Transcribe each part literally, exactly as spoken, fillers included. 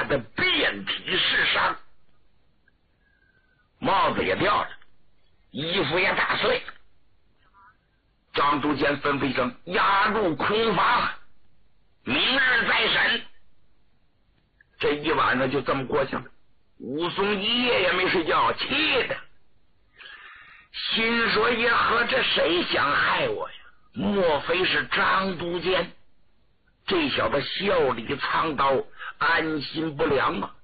得遍体是伤，帽子也掉了，衣服也打碎了。张都监吩咐一声，押入空房，明日再审。这一晚上就这么过去了。武松一夜也没睡觉，气的心说也和这谁想害我呀？莫非是张都监？这小子笑里藏刀，安心不良啊！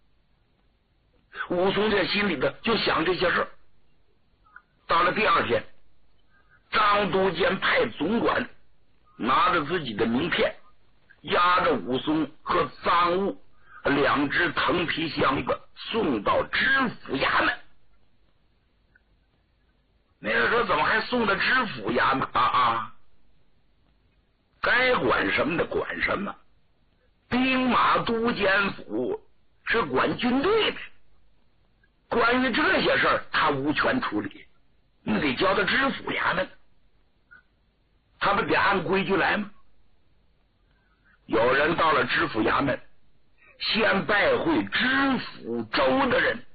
武松这心里的就想这些事儿。到了第二天，张都监派总管拿着自己的名片，押着武松和赃物两只藤皮箱子送到知府衙门。那个时候怎么还送到知府衙门啊啊？该管什么的管什么，兵马都监府是管军队的，关于这些事儿他无权处理，你得交到知府衙门，他不得按规矩来吗？有人到了知府衙门，先拜会知府州的人，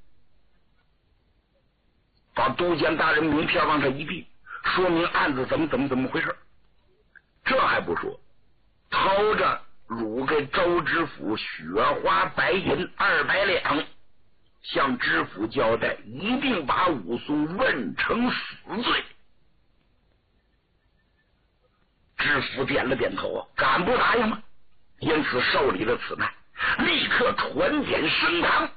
把都监大人名片往上一递，说明案子怎么怎么怎么回事。这还不说，掏着汝给周知府雪花白银二百两，向知府交代，一定把武松问成死罪。知府点了点头，敢不答应吗？因此受理了此难，立刻传点升堂。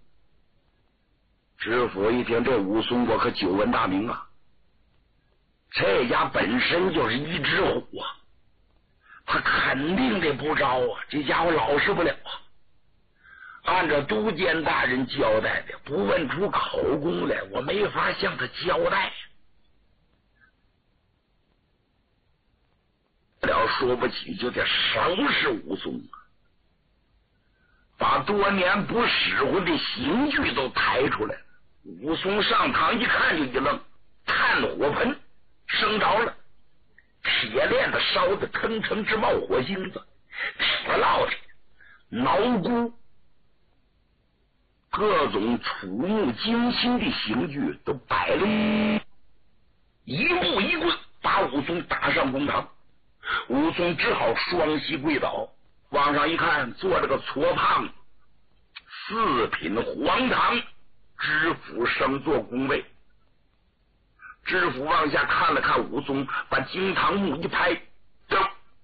知府一听，这武松我可久闻大名啊，这家本身就是一只虎啊，他肯定得不招啊，这家伙老实不了啊。按照都监大人交代的，不问出口供来，我没法向他交代。了说不起就得收拾武松啊，把多年不使唤的刑具都抬出来。武松上堂一看就一愣，炭火盆生着了，铁链子烧得腾腾直冒火星子，铁烙铁、挠箍，各种触目惊心的刑具都摆了，一步一棍把武松打上公堂。武松只好双膝跪倒，往上一看，坐着个矬胖，四品黄堂知府升坐宫位。知府往下看了看武松，把惊堂木一拍，走！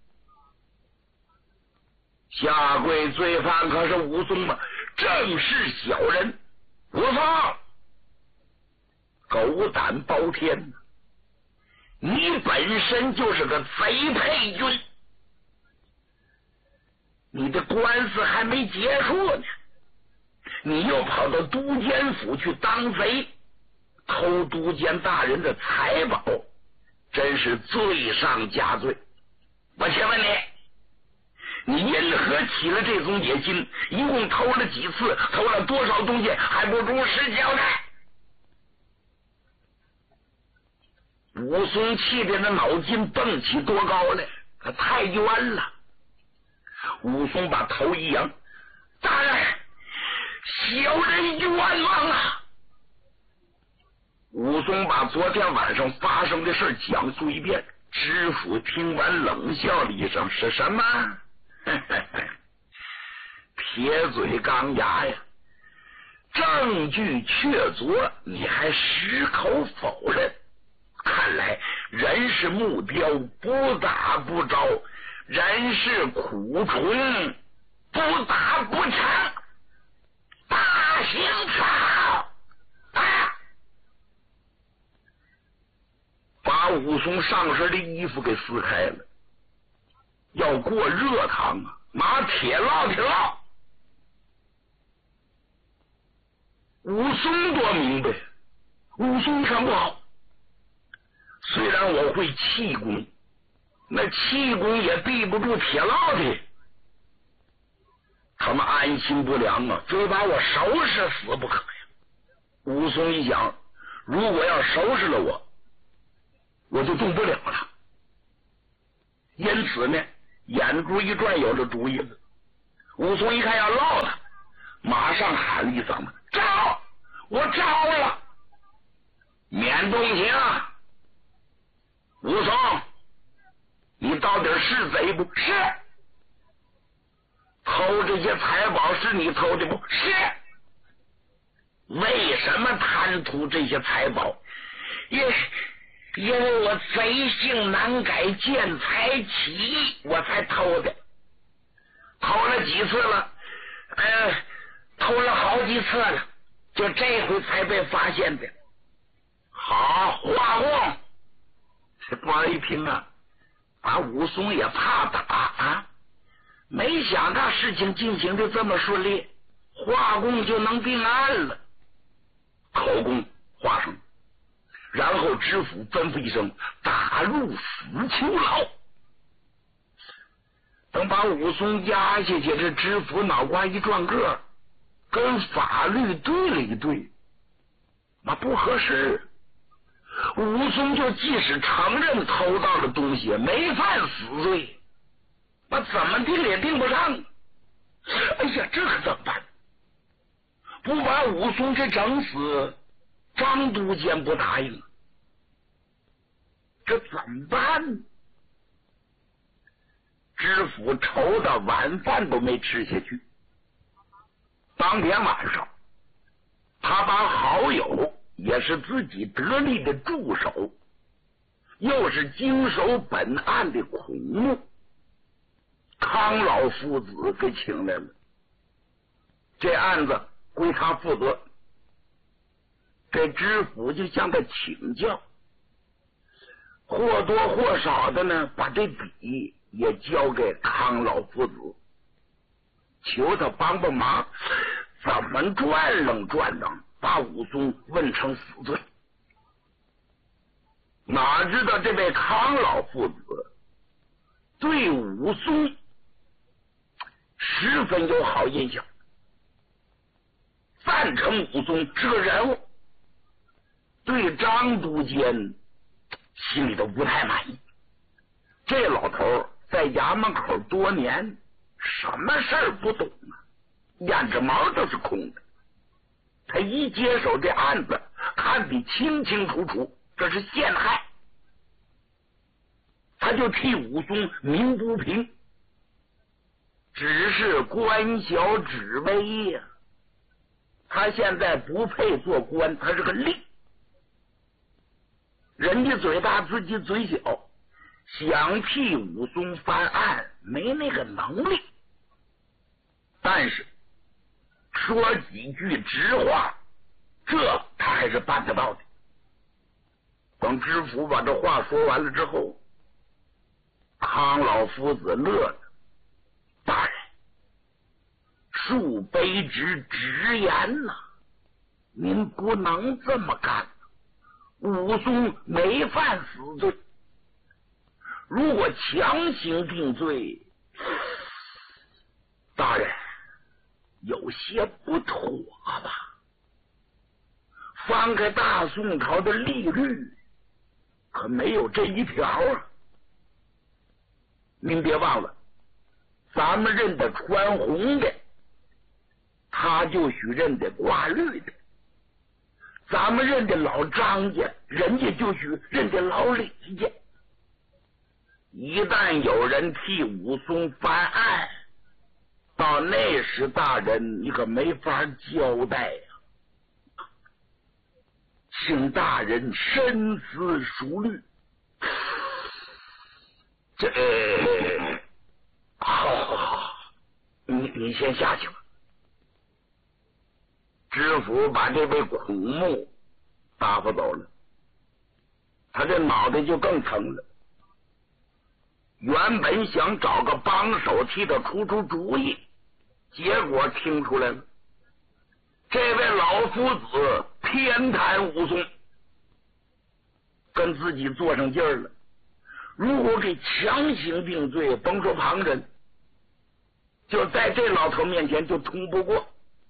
下跪罪犯可是武松吗？正是小人武松，狗胆包天，你本身就是个贼配军，你的官司还没结束呢，你又跑到都监府去当贼，偷都监大人的财宝，真是罪上加罪。我请问你，你因何起了这种野心？一共偷了几次？偷了多少东西？还不如实交代。武松气的那脑筋蹦起多高来，他太冤了。武松把头一扬，大人，小人冤枉啊！武松把昨天晚上发生的事讲述一遍。知府听完冷笑了一声，是什么？铁嘴钢牙呀，证据确凿，你还矢口否认？看来人是目标，不打不着；人是苦虫，不打不成。大刑草啊！把武松上身的衣服给撕开了，要过热汤啊，拿铁烙铁烙。武松多明白，武松一看不好，虽然我会气功，那气功也避不住铁烙的，他们安心不良啊，非把我收拾死不可呀。武松一想，如果要收拾了我，我就动不了了。因此呢，眼珠一转，有了主意了。武松一看要烙他， 马上喊了一嗓子：“招！我招了！”免动情啊！武松，你到底是贼不是？偷这些财宝是你偷的不是？为什么贪图这些财宝？因因为我贼性难改，见财起意，我才偷的。偷了几次了？呃，偷了好几次了，就这回才被发现的。好，画工，这官一听啊，把武松也怕打啊，没想到事情进行的这么顺利，画工就能定案了。口供画上，然后知府吩咐一声：“打入死囚牢。”等把武松压下去，这知府脑瓜一转个，跟法律对了一对，那不合适。武松就即使承认偷盗的东西，没犯死罪，那怎么定也定不上。哎呀，这可怎么办？不把武松给整死，张督监不答应，这怎么办？知府愁的晚饭都没吃下去。当天晚上，他把好友，也是自己得力的助手，又是经手本案的孔目康老父子给请来了。这案子归他负责，这知府就向他请教，或多或少的呢，把这笔也交给康老父子，求他帮帮忙，怎么转楞转楞把武松问成死罪。哪知道这位康老父子对武松十分有好印象，赞成武松这个人物，对张督监心里头不太满意。这老头在衙门口多年，什么事儿不懂啊，眼着毛都是空的。他一接手这案子，看得清清楚楚，这是陷害，他就替武松鸣不平，只是官小职微呀，他现在不配做官，他是个吏，人家嘴大自己嘴小，想替武松翻案没那个能力，但是说几句直话，这他还是办得到的。等知府把这话说完了之后，康老夫子乐了：“大人，恕卑职直言呐、啊，您不能这么干。武松没犯死罪，如果强行定罪，大人有些不妥吧？翻开大宋朝的例律，可没有这一条啊。您别忘了，咱们认得穿红的，他就许认得挂绿的；咱们认得老张家，人家就许认得老李家。一旦有人替武松翻案，到那时大人你可没法交代呀、啊，请大人深思熟虑。这好好好，你你先下去吧。知府把这位孔目打发走了，他这脑袋就更疼了。原本想找个帮手替他出出主意，结果听出来了，这位老夫子偏袒武松，跟自己做上劲儿了。如果给强行定罪，甭说旁人，就在这老头面前就通不过。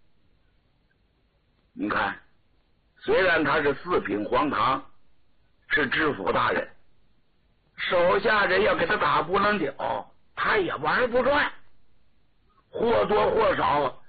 你看，虽然他是四品黄堂，是知府大人，手下人要给他打不能脚，他也玩不转，或多或少